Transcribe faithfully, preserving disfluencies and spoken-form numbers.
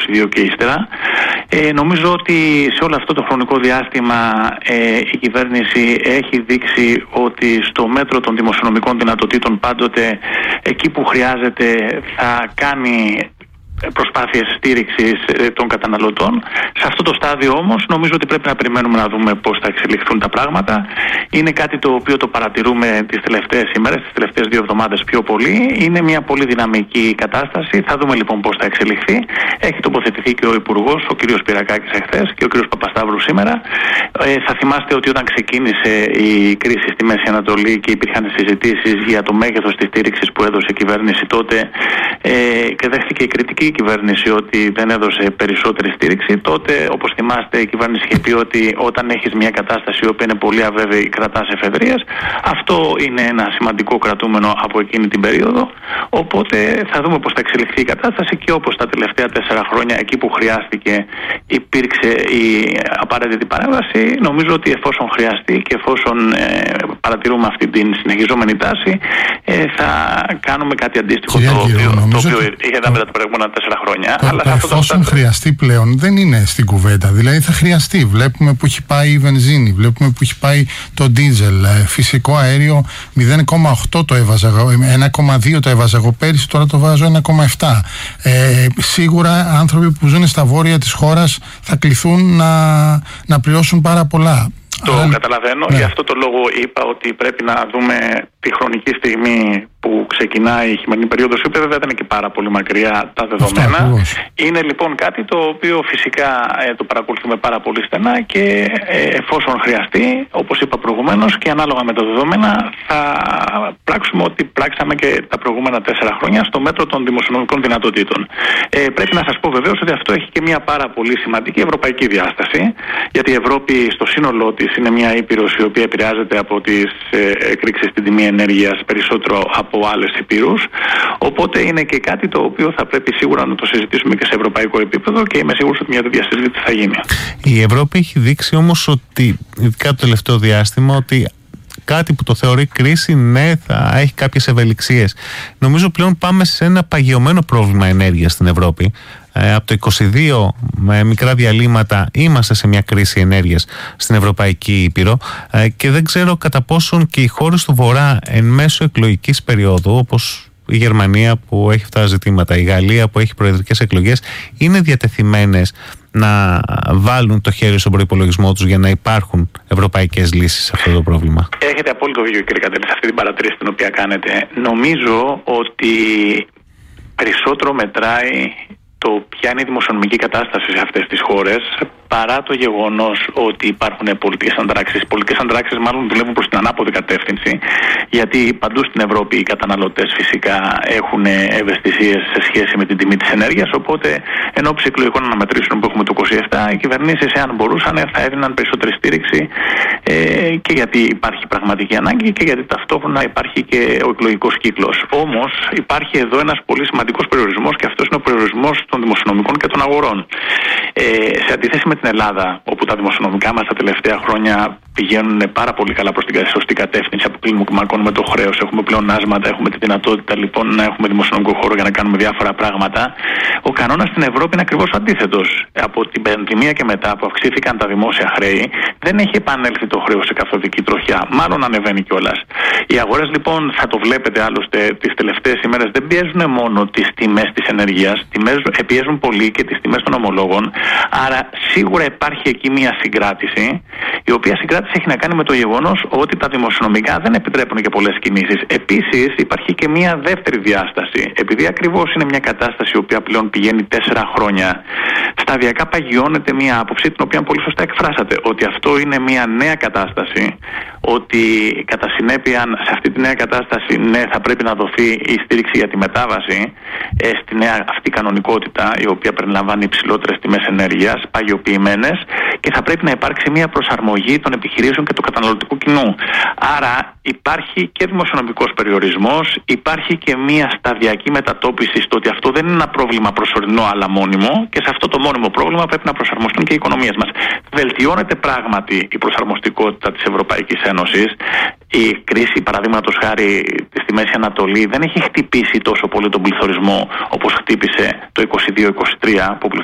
είκοσι δύο και ύστερα. Ε, νομίζω ότι σε όλο αυτό το χρονικό διάστημα ε, η κυβέρνηση έχει δείξει ότι στο μέτρο των δημοσιονομικών δυνατοτήτων πάντοτε εκεί που χρειάζεται θα κάνει προσπάθειες στήριξης των καταναλωτών. Σε αυτό το στάδιο όμως νομίζω ότι πρέπει να περιμένουμε να δούμε πώς θα εξελιχθούν τα πράγματα. Είναι κάτι το οποίο το παρατηρούμε τις τελευταίες ημέρες, τις τελευταίες δύο εβδομάδες πιο πολύ. Είναι μια πολύ δυναμική κατάσταση. Θα δούμε λοιπόν πώς θα εξελιχθεί. Έχει τοποθετηθεί και ο Υπουργός, ο κ. Σπυρακάκης εχθές και ο κ. Παπασταύρου σήμερα. Ε, θα θυμάστε ότι όταν ξεκίνησε η κρίση στη Μέση Ανατολή και υπήρχαν συζητήσεις για το μέγεθος της στήριξης που έδωσε η κυβέρνηση τότε ε, και δέχτηκε η κριτική η κυβέρνηση ότι δεν έδωσε περισσότερη στήριξη, τότε όπως θυμάστε η κυβέρνηση είχε πει ότι όταν έχεις μια κατάσταση η οποία είναι πολύ αβέβαιη κρατάς εφεδρείες. Αυτό είναι ένα σημαντικό κρατούμενο από εκείνη την περίοδο, οπότε θα δούμε πώς θα εξελιχθεί η κατάσταση και όπως τα τελευταία τέσσερα χρόνια εκεί που χρειάστηκε υπήρξε η απαραίτητη παρέμβαση. Νομίζω ότι εφόσον χρειαστεί και εφόσον ε, παρατηρούμε αυτή την συνεχιζόμενη τάση ε, θα κάνουμε κάτι αντίστοιχο το οποίο, το οποίο είδαμε τα προηγούμενα τέσσερα χρόνια. Το, αλλά το αυτό εφόσον το... χρειαστεί πλέον δεν είναι στην κουβέντα. Δηλαδή θα χρειαστεί. Βλέπουμε που έχει πάει η βενζίνη, βλέπουμε που έχει πάει το ντίζελ, φυσικό αέριο μηδέν κόμμα οκτώ το έβαζα εγώ, ένα κόμμα δύο το έβαζα εγώ πέρυσι, τώρα το βάζω ένα κόμμα επτά. Ε, σίγουρα άνθρωποι που ζουν στα βόρεια της χώρας θα κληθούν να, να πληρώσουν πάρα πολλά. Το Αλλά... καταλαβαίνω, ναι. Γι' αυτό το λόγο είπα ότι πρέπει να δούμε τη χρονική στιγμή που ξεκινάει η χειμερινή περίοδος, η οποία βέβαια δεν είναι και πάρα πολύ μακριά τα δεδομένα. Αυτό, είναι λοιπόν κάτι το οποίο φυσικά ε, το παρακολουθούμε πάρα πολύ στενά και ε, εφόσον χρειαστεί, όπως είπα προηγουμένως και ανάλογα με τα δεδομένα, θα πράξουμε ό,τι πράξαμε και τα προηγούμενα τέσσερα χρόνια στο μέτρο των δημοσιονομικών δυνατοτήτων. Ε, πρέπει να σας πω βεβαίως ότι αυτό έχει και μια πάρα πολύ σημαντική ευρωπαϊκή διάσταση, γιατί η Ευρώπη στο σύνολό της είναι μια ήπειρος η οποία επηρεάζεται από τις ε, εκρήξεις στην τιμή ενέργειας περισσότερο από άλλες υπήρους. Οπότε είναι και κάτι το οποίο θα πρέπει σίγουρα να το συζητήσουμε και σε ευρωπαϊκό επίπεδο και είμαι σίγουρος ότι μια τέτοια συζήτηση θα γίνει. Η Ευρώπη έχει δείξει όμως ότι, ειδικά το τελευταίο διάστημα, ότι κάτι που το θεωρεί κρίση, ναι, θα έχει κάποιες ευελιξίες. Νομίζω πλέον πάμε σε ένα παγιωμένο πρόβλημα ενέργειας στην Ευρώπη. Ε, από το είκοσι δύο με μικρά διαλύματα είμαστε σε μια κρίση ενέργειας στην Ευρωπαϊκή Ήπειρο ε, και δεν ξέρω κατά πόσον και οι χώρες του Βορρά εν μέσω εκλογικής περίοδου, όπως η Γερμανία που έχει αυτά τα ζητήματα, η Γαλλία που έχει προεδρικές εκλογές, είναι διατεθειμένες να βάλουν το χέρι στον προϋπολογισμό τους για να υπάρχουν ευρωπαϊκές λύσεις σε αυτό το πρόβλημα. Έχετε απόλυτο δίκιο κύριε Καντέλη σε αυτή την παρατήρηση την οποία κάνετε. Νομίζω ότι περισσότερο μετράει το ποια είναι η δημοσιονομική κατάσταση σε αυτές τις χώρες, παρά το γεγονός ότι υπάρχουν πολιτικές αντράξεις. Οι πολιτικές αντράξεις μάλλον δουλεύουν προς την ανάποδη κατεύθυνση, γιατί παντού στην Ευρώπη οι καταναλωτές φυσικά έχουν ευαισθησίες σε σχέση με την τιμή της ενέργειας. Οπότε, εν ώψη εκλογικών αναμετρήσεων που έχουμε το είκοσι επτά, οι κυβερνήσεις, εάν μπορούσαν, θα έδιναν περισσότερη στήριξη ε, και γιατί υπάρχει πραγματική ανάγκη και γιατί ταυτόχρονα υπάρχει και ο εκλογικός κύκλος. Όμως, υπάρχει εδώ ένας πολύ σημαντικός περιορισμός και αυτός είναι ο περιορισμός των δημοσιονομικών και των αγορών. Ε, σε αντίθεση με την Ελλάδα, όπου τα δημοσιονομικά μας τα τελευταία χρόνια πηγαίνουν πάρα πολύ καλά προς την σωστή κατεύθυνση, αποκλιμακώνουμε το χρέος, έχουμε πλεονάσματα, έχουμε τη δυνατότητα λοιπόν να έχουμε δημοσιονομικό χώρο για να κάνουμε διάφορα πράγματα. Ο κανόνας στην Ευρώπη είναι ακριβώς ο αντίθετος. Από την πανδημία και μετά που αυξήθηκαν τα δημόσια χρέη, δεν έχει επανέλθει το χρέος σε καθοδική τροχιά. Μάλλον ανεβαίνει κιόλας. Οι αγορές λοιπόν, θα το βλέπετε άλλωστε τις τελευταίες ημέρες, δεν πιέζουν μόνο τις τιμές της ενέργειας, πιέζουν πολύ και τις τιμές των ομολόγων. Άρα σίγουρα υπάρχει εκεί μια συγκράτηση, η οποία συγκράτηση έχει να κάνει με το γεγονός ότι τα δημοσιονομικά δεν επιτρέπουν και πολλές κινήσεις. Επίσης υπάρχει και μια δεύτερη διάσταση. Επειδή ακριβώς είναι μια κατάσταση η οποία πλέον πηγαίνει τέσσερα χρόνια, σταδιακά παγιώνεται μια άποψη την οποία πολύ σωστά εκφράσατε, ότι αυτό είναι μια νέα κατάσταση, ότι κατά συνέπεια σε αυτή τη νέα κατάσταση ναι, θα πρέπει να δοθεί η στήριξη για τη μετάβαση ε, στη νέα αυτή κανονικότητα, η οποία περιλαμβάνει υψηλότερες τιμές ενέργειας, παγιοποιημένες, και θα πρέπει να υπάρξει μια προσαρμογή των επιχειρήσεων και του καταναλωτικού κοινού. Άρα υπάρχει και δημοσιονομικός περιορισμός, υπάρχει και μια σταδιακή μετατόπιση στο ότι αυτό δεν είναι ένα πρόβλημα προσωρινό αλλά μόνιμο, και σε αυτό το μόνιμο πρόβλημα πρέπει να προσαρμοστούν και οι οικονομίες μας. Βελτιώνεται πράγματι η προσαρμοστικότητα της Ευρωπαϊκής Ένωσης. Η κρίση, παραδείγματος χάρη, στη Μέση Ανατολή δεν έχει χτυπήσει τόσο πολύ τον πληθωρισμό όπως χτύπησε το είκοσι δύο είκοσι τρία, που